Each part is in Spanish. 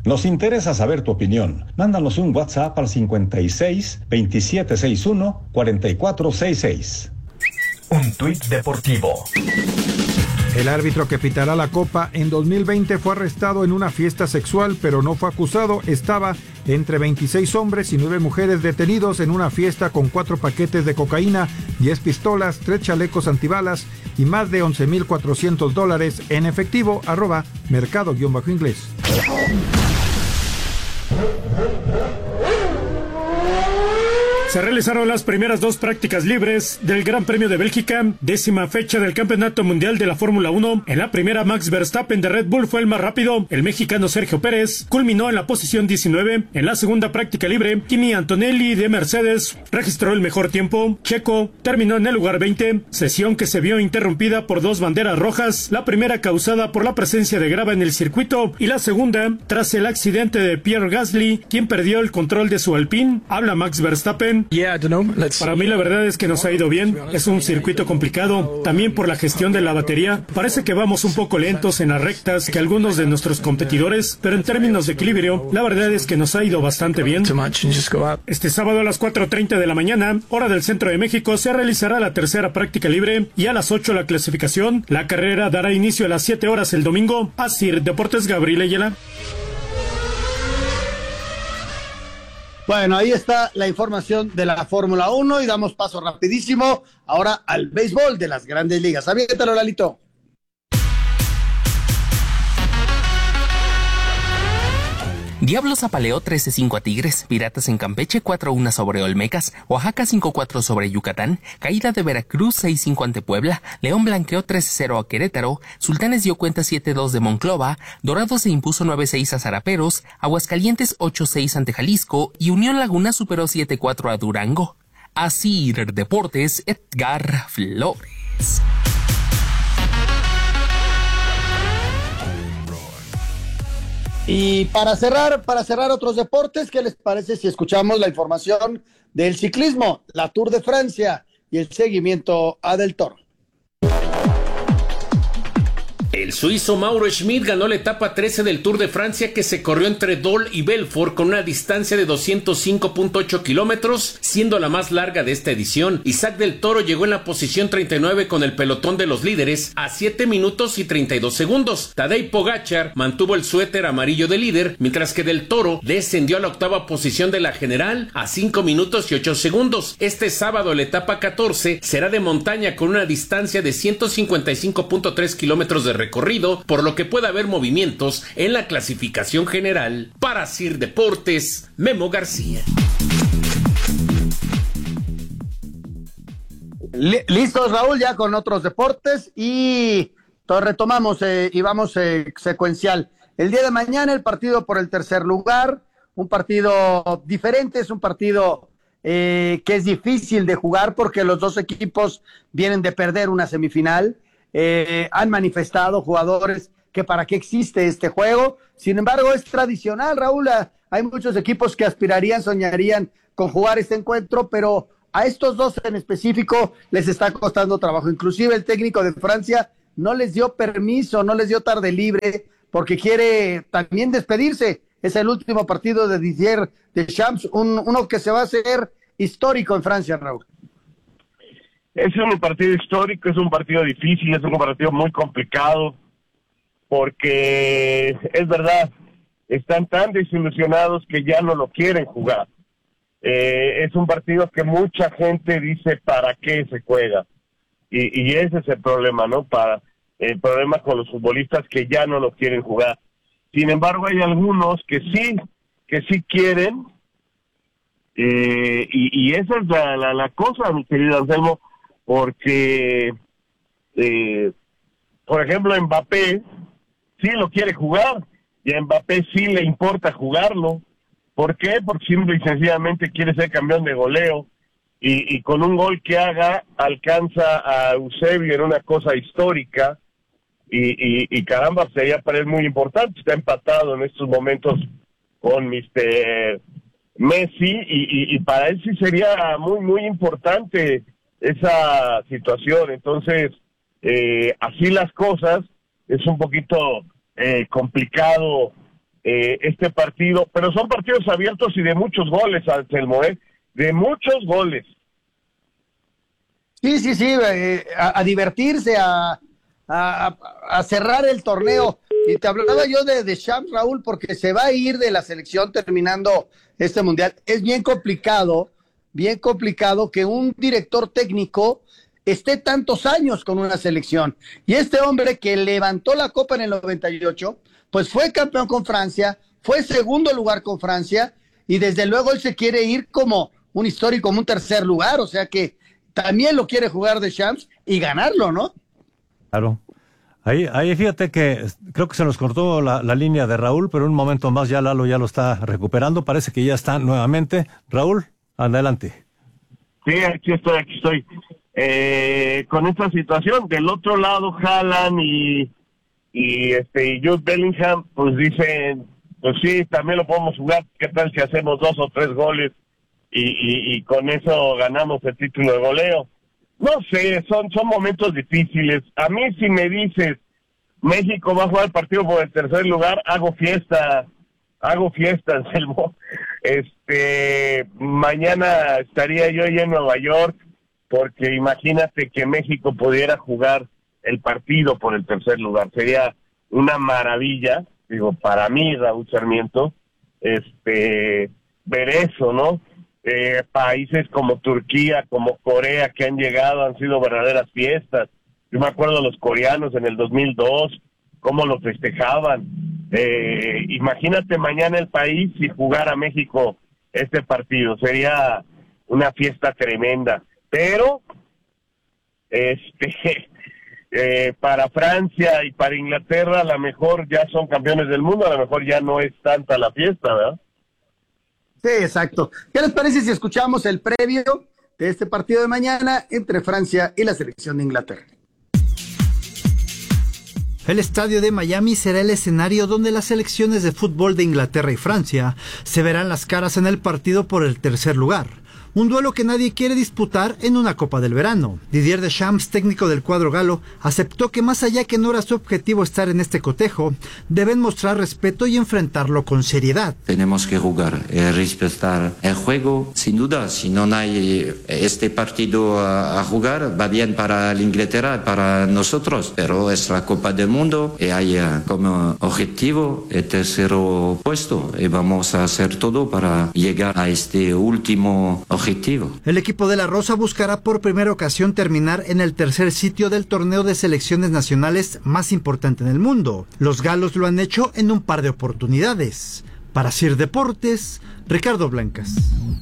Nos interesa saber tu opinión. Mándanos un WhatsApp al 56 2761 4466. Un tuit deportivo. El árbitro que pitará la Copa en 2020 fue arrestado en una fiesta sexual, pero no fue acusado. Estaba entre 26 hombres y 9 mujeres detenidos en una fiesta con 4 paquetes de cocaína, 10 pistolas, 3 chalecos antibalas y más de $11,400 en efectivo. @mercado_inglés. Se realizaron las primeras 2 prácticas libres del Gran Premio de Bélgica, 10ª fecha del Campeonato Mundial de la Fórmula 1. En la primera, Max Verstappen de Red Bull fue el más rápido. El mexicano Sergio Pérez culminó en la posición 19. En la segunda práctica libre, Kimi Antonelli de Mercedes registró el mejor tiempo. Checo terminó en el lugar 20, sesión que se vio interrumpida por 2 banderas rojas, la primera causada por la presencia de grava en el circuito y la segunda tras el accidente de Pierre Gasly, quien perdió el control de su Alpine. Habla Max Verstappen. Para mí la verdad es que nos ha ido bien. Es un circuito complicado, también por la gestión de la batería. Parece que vamos un poco lentos en las rectas que algunos de nuestros competidores, pero en términos de equilibrio, la verdad es que nos ha ido bastante bien. Este sábado a las 4:30 de la mañana, hora del centro de México, se realizará la tercera práctica libre y a las 8 la clasificación. La carrera dará inicio a las 7 horas el domingo. Asir Deportes, Gabriel Ayala. Bueno, ahí está la información de la Fórmula 1 y damos paso rapidísimo ahora al béisbol de las Grandes Ligas. Aviéntalo, Lalito. Diablos apaleó 13-5 a Tigres, Piratas en Campeche 4-1 sobre Olmecas, Oaxaca 5-4 sobre Yucatán, Caída de Veracruz 6-5 ante Puebla, León blanqueó 13-0 a Querétaro, Sultanes dio cuenta 7-2 de Monclova, Dorados se impuso 9-6 a Zaraperos, Aguascalientes 8-6 ante Jalisco y Unión Laguna superó 7-4 a Durango. Asir Deportes, Edgar Flores. Y para cerrar otros deportes, ¿qué les parece si escuchamos la información del ciclismo, la Tour de Francia y el seguimiento a Del Toro? El suizo Mauro Schmid ganó la etapa 13 del Tour de Francia, que se corrió entre Dole y Belfort con una distancia de 205.8 kilómetros, siendo la más larga de esta edición. Isaac Del Toro llegó en la posición 39 con el pelotón de los líderes a 7 minutos y 32 segundos. Tadej Pogačar mantuvo el suéter amarillo de líder, mientras que Del Toro descendió a la octava posición de la general a 5 minutos y 8 segundos. Este sábado la etapa 14 será de montaña con una distancia de 155.3 kilómetros de recorrido, por lo que puede haber movimientos en la clasificación general. Para Sir Deportes, Memo García. Listos, Raúl, ya con otros deportes y retomamos y vamos secuencial. El día de mañana el partido por el tercer lugar, un partido diferente, es un partido que es difícil de jugar porque los dos equipos vienen de perder una semifinal. Han manifestado jugadores que para qué existe este juego. Sin embargo, es tradicional, Raúl. Hay muchos equipos que aspirarían, soñarían con jugar este encuentro, pero a estos dos en específico les está costando trabajo. Inclusive el técnico de Francia no les dio permiso, no les dio tarde libre, porque quiere también despedirse. Es el último partido de Didier Deschamps, uno que se va a hacer histórico en Francia, Raúl. Es un partido histórico, es un partido difícil, es un partido muy complicado, porque es verdad, están tan desilusionados que ya no lo quieren jugar. Es un partido que mucha gente dice para qué se juega, y ese es el problema, ¿no? El problema con los futbolistas que ya no lo quieren jugar. Sin embargo, hay algunos que sí quieren, y esa es la cosa, mi querido Anselmo, porque, por ejemplo, Mbappé sí lo quiere jugar, y a Mbappé sí le importa jugarlo. ¿Por qué? Porque simple y sencillamente quiere ser campeón de goleo, y con un gol que haga, alcanza a Eusebio en una cosa histórica, y caramba, sería para él muy importante. Está empatado en estos momentos con Mr. Messi, y para él sí sería muy, muy importante esa situación. Entonces, así las cosas, es un poquito complicado este partido, pero son partidos abiertos y de muchos goles, Anselmo, de muchos goles. Sí, a divertirse, a cerrar el torneo. Y te hablaba yo de Deschamps, Raúl, porque se va a ir de la selección terminando este mundial. Es bien complicado que un director técnico esté tantos años con una selección. Y este hombre que levantó la copa en el 98, pues fue campeón con Francia, fue segundo lugar con Francia, y desde luego él se quiere ir como un histórico, como un tercer lugar, o sea que también lo quiere jugar Deschamps y ganarlo, ¿no? Claro. Ahí fíjate que creo que se nos cortó la línea de Raúl, pero un momento más ya Lalo ya lo está recuperando, parece que ya está nuevamente. Raúl, adelante. Sí, aquí estoy. Con esta situación, del otro lado Haaland y Jude Bellingham, pues dicen, pues sí, también lo podemos jugar, ¿qué tal si hacemos 2 o 3 goles y con eso ganamos el título de goleo? No sé, son momentos difíciles. A mí si me dices, México va a jugar el partido por el tercer lugar, hago fiesta, Anselmo. Mañana estaría yo allá en Nueva York, porque imagínate que México pudiera jugar el partido por el tercer lugar. Sería una maravilla, digo, para mí, Raúl Sarmiento, ver eso, ¿no? Países como Turquía, como Corea, que han llegado, han sido verdaderas fiestas. Yo me acuerdo de los coreanos en el 2002, cómo lo festejaban. Imagínate mañana el país si jugara México este partido, sería una fiesta tremenda. Pero, para Francia y para Inglaterra, a lo mejor ya son campeones del mundo, a lo mejor ya no es tanta la fiesta, ¿verdad? Sí, exacto. ¿Qué les parece si escuchamos el previo de este partido de mañana entre Francia y la selección de Inglaterra? El estadio de Miami será el escenario donde las selecciones de fútbol de Inglaterra y Francia se verán las caras en el partido por el tercer lugar. Un duelo que nadie quiere disputar en una Copa del Verano. Didier Deschamps, técnico del cuadro galo, aceptó que más allá que no era su objetivo estar en este cotejo, deben mostrar respeto y enfrentarlo con seriedad. Tenemos que jugar, respetar el juego, sin duda. Si no hay este partido a jugar, va bien para la Inglaterra, para nosotros. Pero es la Copa del Mundo y hay como objetivo el tercer puesto. Y vamos a hacer todo para llegar a este último objetivo. El equipo de la Rosa buscará por primera ocasión terminar en el tercer sitio del torneo de selecciones nacionales más importante en el mundo. Los galos lo han hecho en un par de oportunidades. Para Sir Deportes, Ricardo Blancas.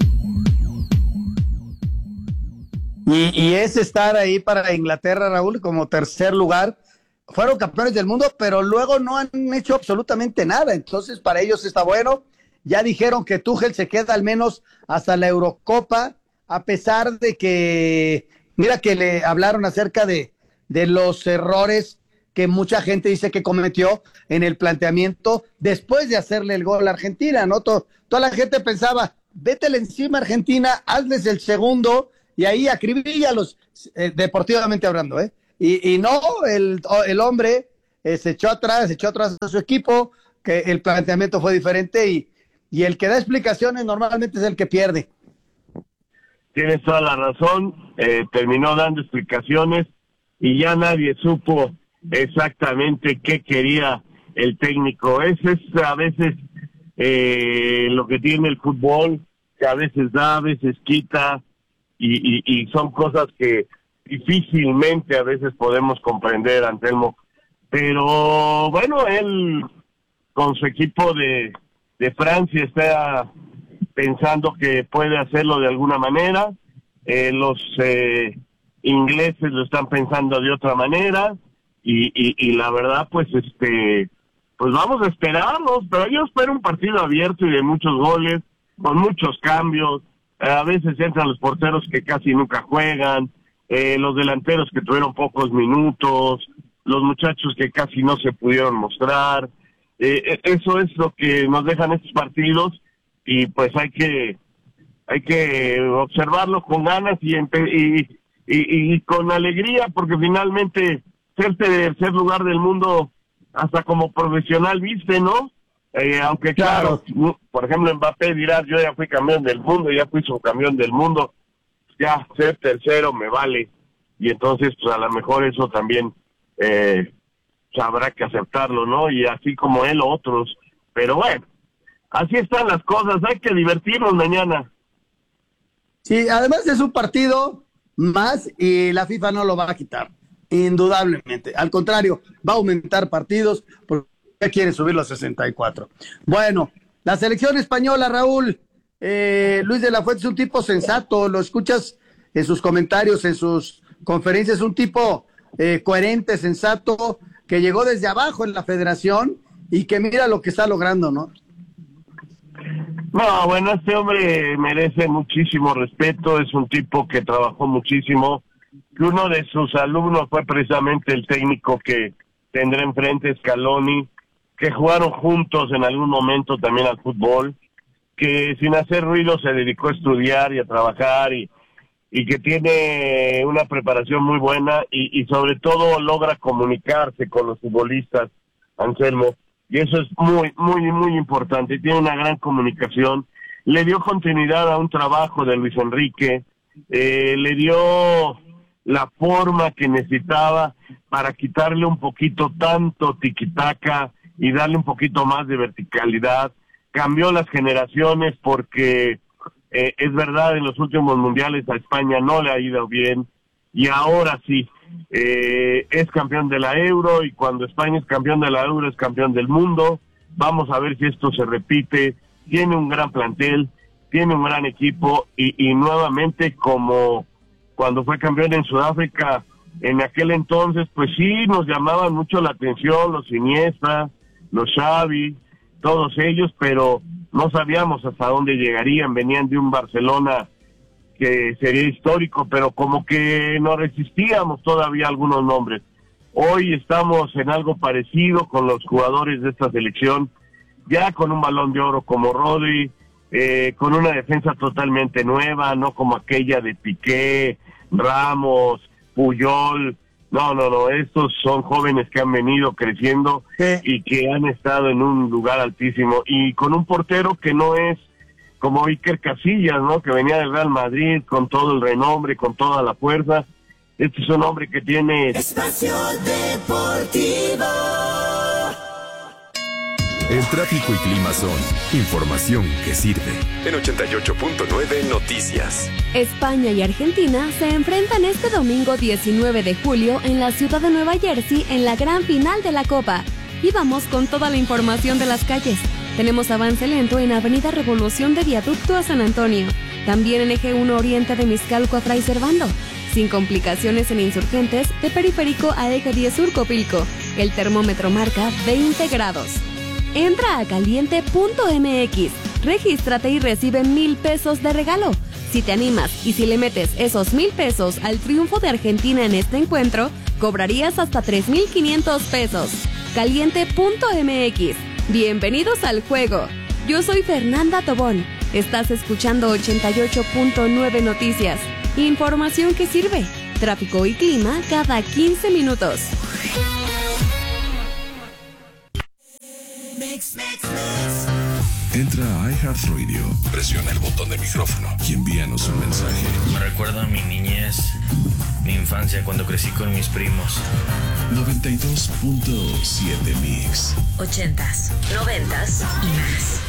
Y es estar ahí para Inglaterra, Raúl, como tercer lugar. Fueron campeones del mundo, pero luego no han hecho absolutamente nada. Entonces, para ellos está bueno. Ya dijeron que Tuchel se queda al menos hasta la Eurocopa, a pesar de que, mira que le hablaron acerca de los errores que mucha gente dice que cometió en el planteamiento después de hacerle el gol a Argentina, ¿no? Toda la gente pensaba, vétele encima a Argentina, hazles el segundo y ahí acribíllalos, deportivamente hablando, ¿eh? Y no, el hombre se echó atrás a su equipo, que el planteamiento fue diferente y el que da explicaciones normalmente es el que pierde. Tienes toda la razón, terminó dando explicaciones y ya nadie supo exactamente qué quería el técnico. Ese es a veces lo que tiene el fútbol, que a veces da, a veces quita, y son cosas que difícilmente a veces podemos comprender, Anselmo. Pero bueno, él con su equipo de Francia está pensando que puede hacerlo de alguna manera, los ingleses lo están pensando de otra manera, y la verdad pues pues vamos a esperarlos, pero yo espero un partido abierto y de muchos goles, con muchos cambios. A veces entran los porteros que casi nunca juegan, los delanteros que tuvieron pocos minutos, los muchachos que casi no se pudieron mostrar. Eso es lo que nos dejan estos partidos, y pues hay que observarlo con ganas y con alegría, porque finalmente ser tercer lugar del mundo hasta como profesional, viste, ¿no? Aunque claro, por ejemplo, Mbappé dirá, yo ya fui campeón del mundo, ya fui subcampeón del mundo, ya ser tercero me vale. Y entonces, pues a lo mejor eso también habrá que aceptarlo, ¿no? Y así como él, otros. Pero bueno, así están las cosas, hay que divertirnos mañana. Sí, además es un partido más y la FIFA no lo va a quitar, indudablemente. Al contrario, va a aumentar partidos porque quiere subirlo a 64. Bueno, la selección española, Raúl, Luis de la Fuente es un tipo sensato, lo escuchas en sus comentarios, en sus conferencias, un tipo coherente, sensato, que llegó desde abajo en la federación y que mira lo que está logrando, ¿no? No, bueno, este hombre merece muchísimo respeto, es un tipo que trabajó muchísimo, que uno de sus alumnos fue precisamente el técnico que tendrá enfrente, Scaloni, que jugaron juntos en algún momento también al fútbol, que sin hacer ruido se dedicó a estudiar y a trabajar y que tiene una preparación muy buena y sobre todo logra comunicarse con los futbolistas, Anselmo, y eso es muy, muy, muy importante. Tiene una gran comunicación, le dio continuidad a un trabajo de Luis Enrique, le dio la forma que necesitaba para quitarle un poquito tanto tiquitaca y darle un poquito más de verticalidad. Cambió las generaciones porque es verdad, en los últimos mundiales a España no le ha ido bien y ahora sí, es campeón de la Euro y cuando España es campeón de la Euro es campeón del mundo. Vamos a ver si esto se repite. Tiene un gran plantel, tiene un gran equipo y nuevamente como cuando fue campeón en Sudáfrica, en aquel entonces pues sí nos llamaban mucho la atención los Iniesta, los Xavi, todos ellos, pero no sabíamos hasta dónde llegarían. Venían de un Barcelona que sería histórico, pero como que no resistíamos todavía algunos nombres. Hoy estamos en algo parecido con los jugadores de esta selección, ya con un Balón de Oro como Rodri, con una defensa totalmente nueva, no como aquella de Piqué, Ramos, Puyol. No, estos son jóvenes que han venido creciendo y que han estado en un lugar altísimo y con un portero que no es como Iker Casillas, ¿no? Que venía del Real Madrid con todo el renombre, con toda la fuerza. Este es un hombre que tiene... Espacio Deportivo. El tráfico y clima son información que sirve. En 88.9 Noticias. España y Argentina se enfrentan este domingo 19 de julio en la ciudad de Nueva Jersey en la gran final de la Copa. Y vamos con toda la información de las calles. Tenemos avance lento en Avenida Revolución de Viaducto a San Antonio. También en Eje 1 Oriente de Mixcalco a Fray Servando. Sin complicaciones en Insurgentes de Periférico a Eje 10 Sur Copilco. El termómetro marca 20 grados. Entra a caliente.mx, regístrate y recibe 1,000 pesos de regalo. Si te animas y si le metes esos 1,000 pesos al triunfo de Argentina en este encuentro, cobrarías hasta 3,500 pesos. Caliente.mx, bienvenidos al juego. Yo soy Fernanda Tobón, estás escuchando 88.9 Noticias. Información que sirve, tráfico y clima cada 15 minutos. Entra a iHeartRadio, presiona el botón de micrófono y envíanos un mensaje. Me recuerda a mi niñez, mi infancia cuando crecí con mis primos. 92.7 Mix. 80s, 90s y más.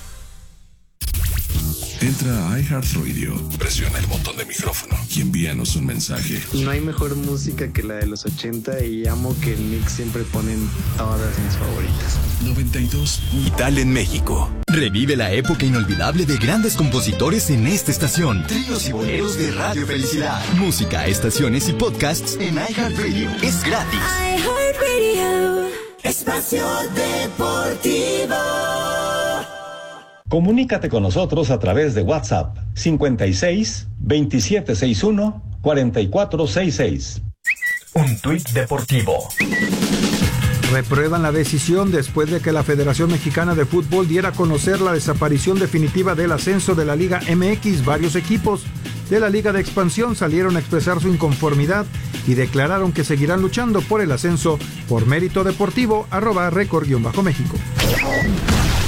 Entra a iHeartRadio, presiona el botón de micrófono y envíanos un mensaje. No hay mejor música que la de los 80 y amo que el mix siempre ponen todas mis favoritas. 92. Vital en México. Revive la época inolvidable de grandes compositores en esta estación. Tríos y boleros de Radio Felicidad. Música, estaciones y podcasts en iHeartRadio. Es gratis. iHeartRadio. Espacio Deportivo. Comunícate con nosotros a través de WhatsApp 56 2761 4466. Un tuit deportivo. Reprueban la decisión después de que la Federación Mexicana de Fútbol diera a conocer la desaparición definitiva del ascenso de la Liga MX. Varios equipos de la Liga de Expansión salieron a expresar su inconformidad y declararon que seguirán luchando por el ascenso por mérito deportivo. @record_México.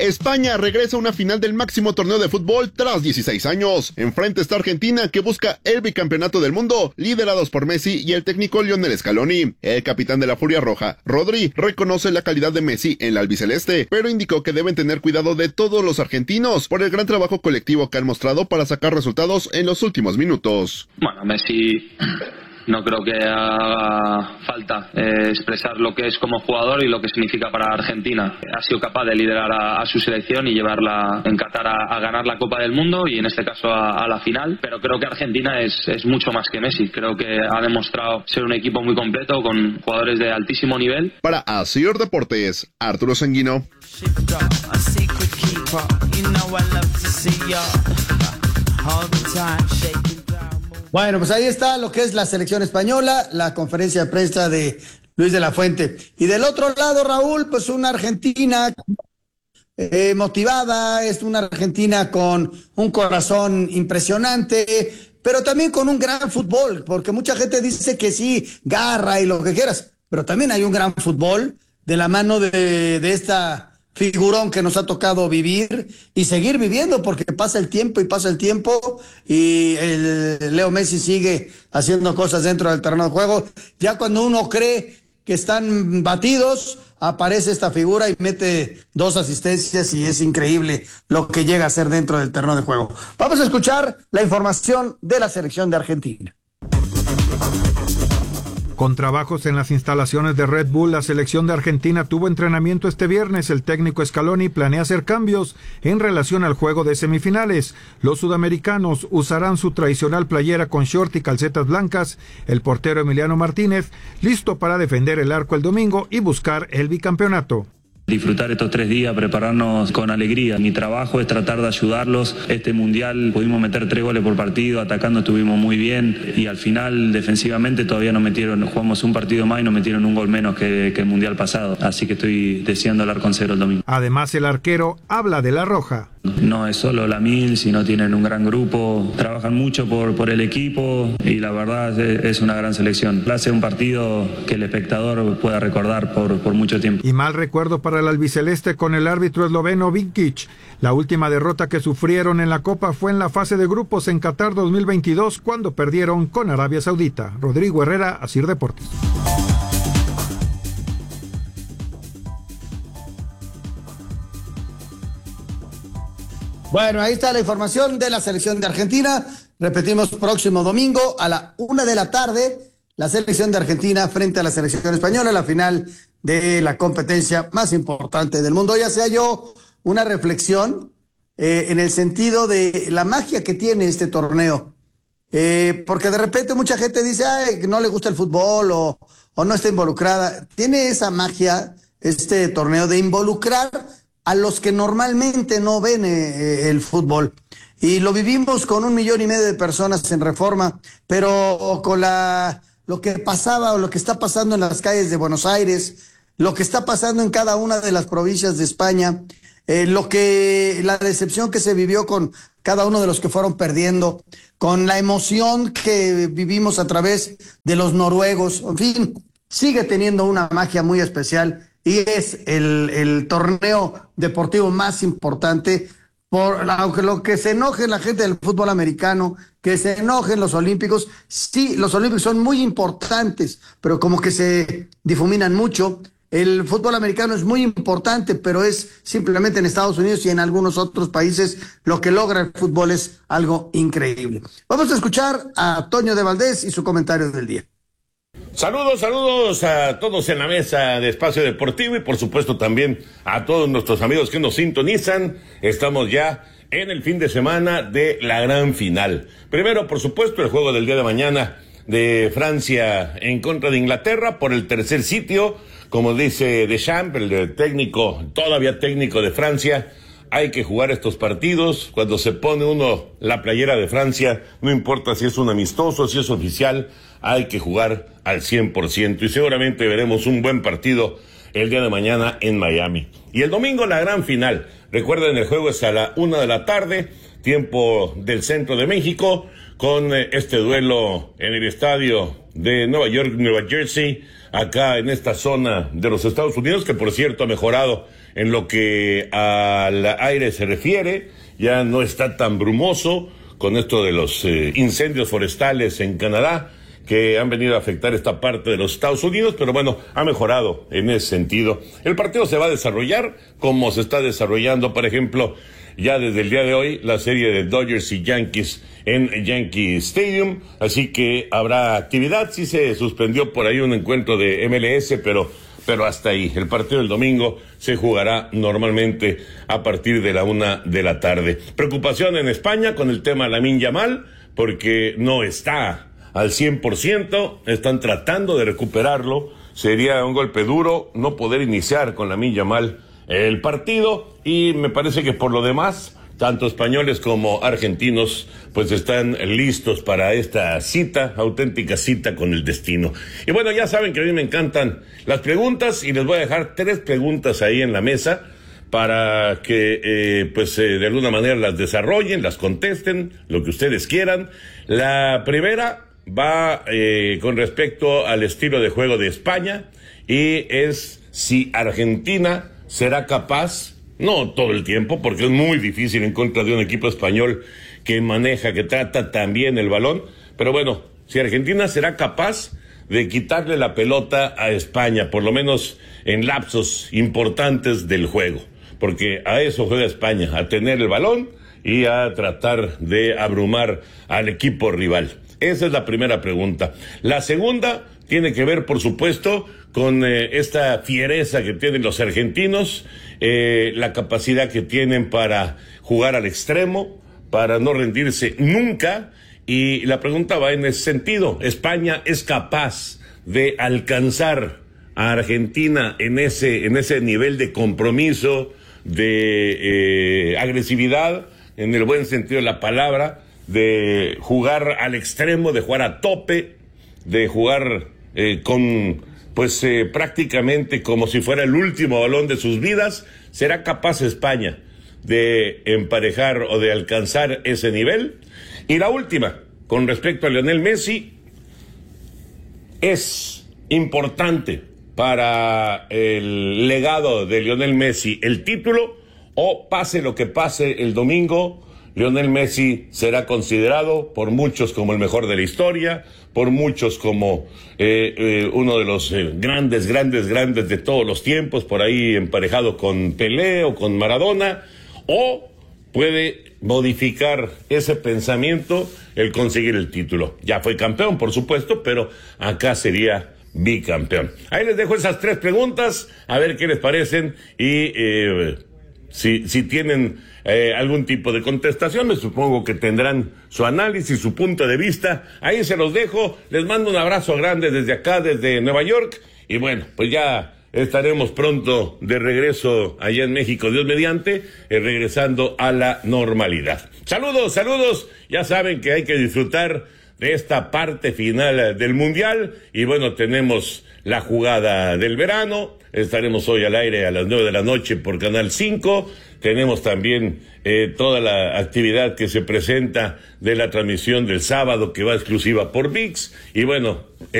España regresa a una final del máximo torneo de fútbol tras 16 años. Enfrente está Argentina, que busca el bicampeonato del mundo, liderados por Messi y el técnico Lionel Scaloni. El capitán de la Furia Roja, Rodri, reconoce la calidad de Messi en la albiceleste, pero indicó que deben tener cuidado de todos los argentinos por el gran trabajo colectivo que han mostrado para sacar resultados en los últimos minutos. Bueno, Messi... No creo que haga falta expresar lo que es como jugador y lo que significa para Argentina. Ha sido capaz de liderar a su selección y llevarla en Qatar a ganar la Copa del Mundo y en este caso a la final. Pero creo que Argentina es mucho más que Messi. Creo que ha demostrado ser un equipo muy completo con jugadores de altísimo nivel. Para Asir Deportes, Arturo Sanguino. Bueno, pues ahí está lo que es la selección española, la conferencia de prensa de Luis de la Fuente. Y del otro lado, Raúl, pues una Argentina motivada, es una Argentina con un corazón impresionante, pero también con un gran fútbol, porque mucha gente dice que sí, garra y lo que quieras, pero también hay un gran fútbol de la mano de esta figurón que nos ha tocado vivir y seguir viviendo, porque pasa el tiempo y el Leo Messi sigue haciendo cosas dentro del terreno de juego. Ya cuando uno cree que están batidos, aparece esta figura y mete 2 asistencias y es increíble lo que llega a hacer dentro del terreno de juego. Vamos a escuchar la información de la selección de Argentina. Con trabajos en las instalaciones de Red Bull, la selección de Argentina tuvo entrenamiento este viernes. El técnico Scaloni planea hacer cambios en relación al juego de semifinales. Los sudamericanos usarán su tradicional playera con short y calcetas blancas. El portero Emiliano Martínez, listo para defender el arco el domingo y buscar el bicampeonato. Disfrutar estos 3 días, prepararnos con alegría. Mi trabajo es tratar de ayudarlos. Este mundial pudimos meter 3 goles por partido, atacando estuvimos muy bien y al final defensivamente todavía nos metieron, jugamos un partido más y nos metieron un gol menos que el mundial pasado. Así que estoy deseando hablar con 0 el domingo. Además, el arquero habla de la Roja. No es solo la Mil, sino tienen un gran grupo, trabajan mucho por el equipo y la verdad es una gran selección. Hace un partido que el espectador pueda recordar por mucho tiempo. Y mal recuerdo para el albiceleste con el árbitro esloveno Vinkic. La última derrota que sufrieron en la Copa fue en la fase de grupos en Qatar 2022 cuando perdieron con Arabia Saudita. Rodrigo Herrera, Asir Deportes. Bueno, ahí está la información de la selección de Argentina. Repetimos, próximo domingo a la 1 de la tarde, la selección de Argentina frente a la selección española, la final de la competencia más importante del mundo. Ya sea yo una reflexión en el sentido de la magia que tiene este torneo. Porque de repente mucha gente dice que no le gusta el fútbol o no está involucrada. Tiene esa magia este torneo de involucrar a los que normalmente no ven el fútbol. Y lo vivimos con 1,5 millones de personas en Reforma, pero con lo que pasaba o lo que está pasando en las calles de Buenos Aires, lo que está pasando en cada una de las provincias de España, la decepción que se vivió con cada uno de los que fueron perdiendo, con la emoción que vivimos a través de los noruegos, en fin, sigue teniendo una magia muy especial. Y es el torneo deportivo más importante, aunque lo que se enoje la gente del fútbol americano, que se enojen los olímpicos. Sí, los olímpicos son muy importantes, pero como que se difuminan mucho. El fútbol americano es muy importante, pero es simplemente en Estados Unidos y en algunos otros países lo que logra el fútbol es algo increíble. Vamos a escuchar a Toño de Valdés y su comentario del día. Saludos a todos en la mesa de Espacio Deportivo y por supuesto también a todos nuestros amigos que nos sintonizan. Estamos ya en el fin de semana de la gran final. Primero, por supuesto, el juego del día de mañana de Francia en contra de Inglaterra por el tercer sitio. Como dice Deschamps, el técnico, todavía técnico de Francia, hay que jugar estos partidos. Cuando se pone uno la playera de Francia, no importa si es un amistoso, si es oficial, hay que jugar al 100% y seguramente veremos un buen partido el día de mañana en Miami. Y el domingo la gran final. Recuerden, el juego es a la 1 de la tarde, tiempo del centro de México, con este duelo en el estadio de Nueva York, Nueva Jersey, acá en esta zona de los Estados Unidos, que por cierto ha mejorado en lo que al aire se refiere, ya no está tan brumoso con esto de los incendios forestales en Canadá, que han venido a afectar esta parte de los Estados Unidos, pero bueno, ha mejorado en ese sentido. El partido se va a desarrollar como se está desarrollando, por ejemplo, ya desde el día de hoy, la serie de Dodgers y Yankees en Yankee Stadium, así que habrá actividad. Sí se suspendió por ahí un encuentro de MLS, pero hasta ahí. El partido del domingo se jugará normalmente a partir de la 1 de la tarde. Preocupación en España con el tema Lamine Yamal, porque no está al 100%, están tratando de recuperarlo. Sería un golpe duro no poder iniciar con Lamine Yamal el partido, y me parece que por lo demás, tanto españoles como argentinos, pues están listos para esta cita, auténtica cita con el destino. Y bueno, ya saben que a mí me encantan las preguntas, y les voy a dejar 3 preguntas ahí en la mesa para que, de alguna manera las desarrollen, las contesten, lo que ustedes quieran. La primera va con respecto al estilo de juego de España, y es si Argentina será capaz, no todo el tiempo, porque es muy difícil en contra de un equipo español que maneja, que trata tan bien el balón, pero bueno, si Argentina será capaz de quitarle la pelota a España, por lo menos en lapsos importantes del juego, porque a eso juega España, a tener el balón y a tratar de abrumar al equipo rival. Esa es la primera pregunta. La segunda tiene que ver, por supuesto, con esta fiereza que tienen los argentinos, la capacidad que tienen para jugar al extremo, para no rendirse nunca, y la pregunta va en ese sentido. ¿España es capaz de alcanzar a Argentina en ese nivel de compromiso, de agresividad, en el buen sentido de la palabra, de jugar al extremo, de jugar a tope, de jugar prácticamente como si fuera el último balón de sus vidas? ¿Será capaz España de emparejar o de alcanzar ese nivel? Y la última, con respecto a Lionel Messi, ¿es importante para el legado de Lionel Messi el título, o pase lo que pase el domingo, Lionel Messi será considerado por muchos como el mejor de la historia, por muchos como uno de los grandes de todos los tiempos, por ahí emparejado con Pelé o con Maradona, o puede modificar ese pensamiento el conseguir el título? Ya fue campeón, por supuesto, pero acá sería bicampeón. Ahí les dejo esas 3 preguntas, a ver qué les parecen, y si tienen algún tipo de contestación, me supongo que tendrán su análisis, su punto de vista. Ahí se los dejo. Les mando un abrazo grande desde acá, desde Nueva York, y bueno, pues ya estaremos pronto de regreso allá en México, Dios mediante, regresando a la normalidad. Saludos, ya saben que hay que disfrutar de esta parte final del Mundial, y bueno, tenemos la jugada del verano. Estaremos hoy al aire a las 9 de la noche por Canal 5. Tenemos también toda la actividad que se presenta de la transmisión del sábado, que va exclusiva por ViX. Y bueno,